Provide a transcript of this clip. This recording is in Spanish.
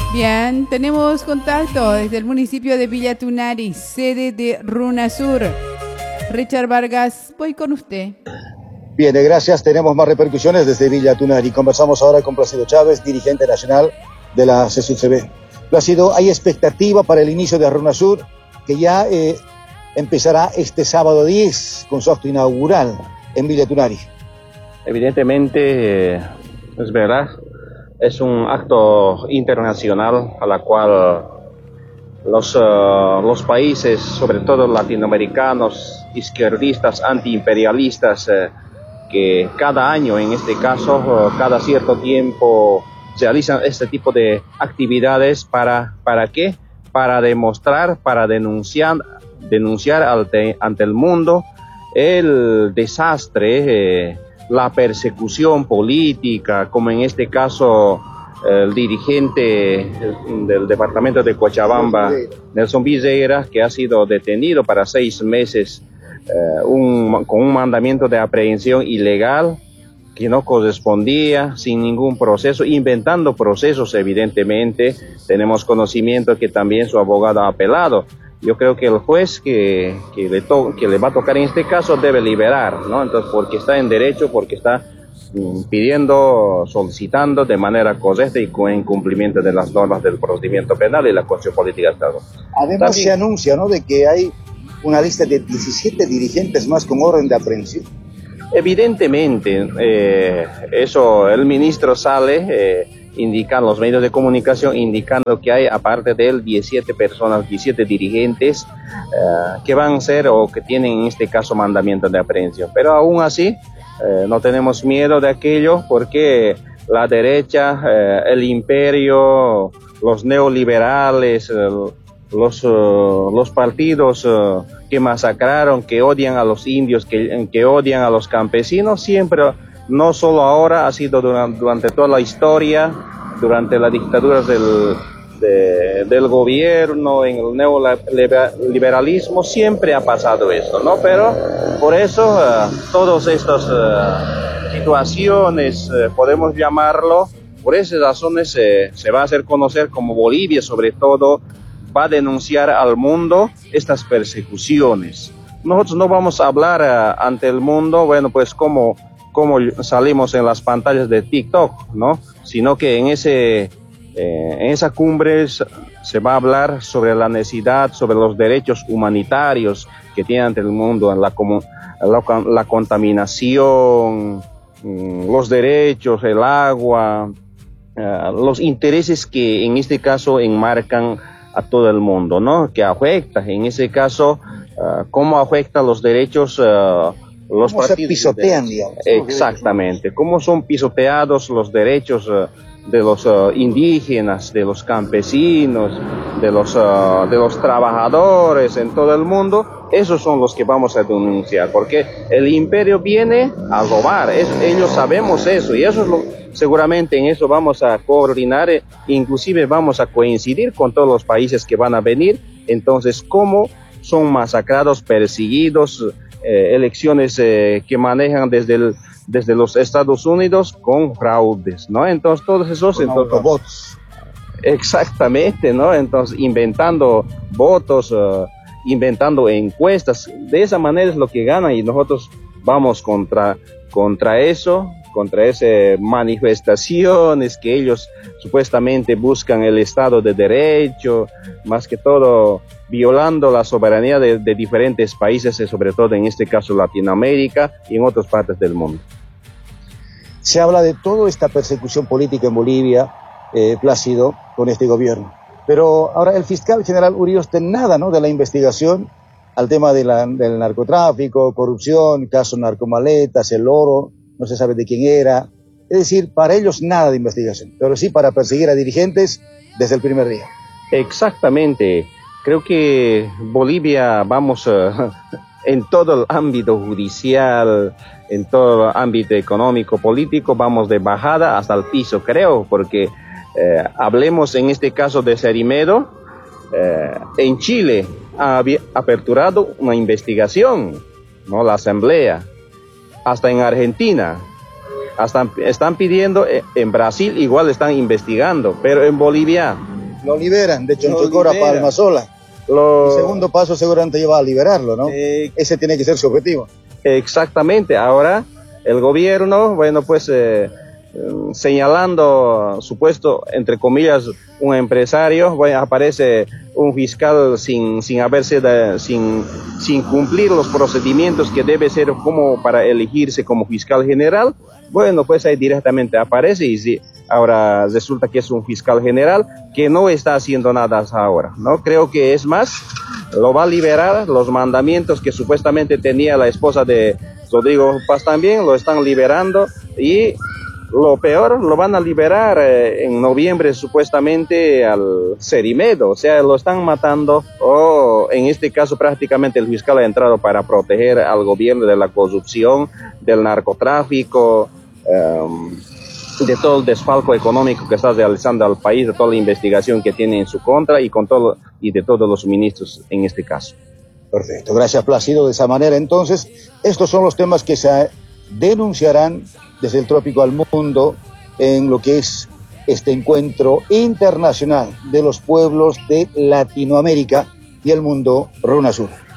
Bien, tenemos contacto desde el municipio de Villa Tunari, sede de RUNASUR. Richard Vargas, voy con usted. Bien, gracias. Tenemos más repercusiones desde Villa Tunari. Conversamos ahora con Plácido Chávez, dirigente nacional de la CSUCB. Plácido, ¿hay expectativa para el inicio de RUNASUR, que ya empezará este sábado 10 con su acto inaugural en Villa Tunari? Evidentemente, es verdad, es un acto internacional a la cual los países, sobre todo latinoamericanos, izquierdistas, antiimperialistas, que cada año, en este caso, cada cierto tiempo, realizan este tipo de actividades. ¿Para qué? Para demostrar, para denunciar ante el mundo el desastre, la persecución política, como en este caso el dirigente del departamento de Cochabamba, Nelson Villeira, que ha sido detenido para 6 meses con un mandamiento de aprehensión ilegal que no correspondía, sin ningún proceso, inventando procesos. Evidentemente tenemos conocimiento que también su abogado ha apelado. Yo creo que el juez que le va a tocar en este caso debe liberar, ¿no? Entonces, porque está en derecho, porque está pidiendo, solicitando de manera correcta y en cumplimiento de las normas del procedimiento penal y la Constitución Política de Estado. Además también se anuncia, ¿no?, de que hay una lista de 17 dirigentes más con orden de aprehensión. Evidentemente, eso el ministro sale, indican los medios de comunicación, indicando que hay, aparte de él, 17 personas, 17 dirigentes que van a ser o que tienen en este caso mandamiento de aprehensión. Pero aún así, no tenemos miedo de aquello, porque la derecha, el imperio, los neoliberales, los partidos que masacraron, que odian a los indios, que odian a los campesinos, siempre, no solo ahora, ha sido durante toda la historia, durante las dictaduras del gobierno, en el neoliberalismo, siempre ha pasado esto, ¿no? Pero por eso todas estas situaciones, podemos llamarlo, por esas razones se va a hacer conocer como Bolivia, sobre todo, va a denunciar al mundo estas persecuciones. Nosotros no vamos a hablar ante el mundo, bueno, pues como salimos en las pantallas de TikTok, ¿no? Sino que en esa cumbre se va a hablar sobre la necesidad, sobre los derechos humanitarios que tiene ante el mundo, la contaminación, los derechos, el agua, los intereses que en este caso enmarcan a todo el mundo, ¿no? Que afecta, en ese caso, cómo afecta los derechos, los partidos. Se pisotean, digamos. Exactamente, cómo son pisoteados los derechos de los indígenas, de los campesinos, de los trabajadores en todo el mundo. Esos son los que vamos a denunciar, porque el imperio viene a robar, ellos sabemos eso, y eso es seguramente en eso vamos a coordinar, inclusive vamos a coincidir con todos los países que van a venir. Entonces, cómo son masacrados, perseguidos, elecciones que manejan desde los Estados Unidos con fraudes, ¿no? Entonces, todos esos... votos. Exactamente, ¿no? Entonces, inventando votos, inventando encuestas. De esa manera es lo que ganan, y nosotros vamos contra eso, contra esas manifestaciones que ellos supuestamente buscan el Estado de Derecho, más que todo violando la soberanía de diferentes países, sobre todo en este caso Latinoamérica y en otras partes del mundo. Se habla de toda esta persecución política en Bolivia, Plácido, con este gobierno. Pero ahora el fiscal general Urioste nada, ¿no?, de la investigación al tema del narcotráfico, corrupción, caso narcomaletas, el oro, no se sabe de quién era. Es decir, para ellos nada de investigación, pero sí para perseguir a dirigentes desde el primer día. Exactamente. Creo que Bolivia, vamos, en todo el ámbito judicial, en todo el ámbito económico, político, vamos de bajada hasta el piso, creo, porque hablemos en este caso de Cerimedo. En Chile ha aperturado una investigación, ¿no?, la Asamblea. Hasta en Argentina, hasta están pidiendo, en Brasil igual están investigando, pero en Bolivia Lo liberan de Chonchocora para Almazola. El segundo paso seguramente lleva a liberarlo, ¿no? Ese tiene que ser su objetivo. Exactamente. Ahora el gobierno, bueno, pues señalando supuesto, entre comillas, un empresario, bueno, aparece un fiscal sin cumplir los procedimientos que debe ser como para elegirse como fiscal general. Bueno, pues ahí directamente aparece y sí, ahora resulta que es un fiscal general que no está haciendo nada hasta ahora, ¿no? Creo que es más, lo va a liberar, los mandamientos que supuestamente tenía la esposa de Rodrigo Paz también lo están liberando y lo peor, lo van a liberar en noviembre supuestamente al Cerimedo, o sea, lo están matando, o en este caso prácticamente el fiscal ha entrado para proteger al gobierno de la corrupción, del narcotráfico, de todo el desfalco económico que está realizando al país, de toda la investigación que tiene en su contra y de todos los ministros en este caso. Perfecto, gracias Plácido. De esa manera entonces, estos son los temas que se denunciarán desde el trópico al mundo en lo que es este encuentro internacional de los pueblos de Latinoamérica y el mundo RUNASUR.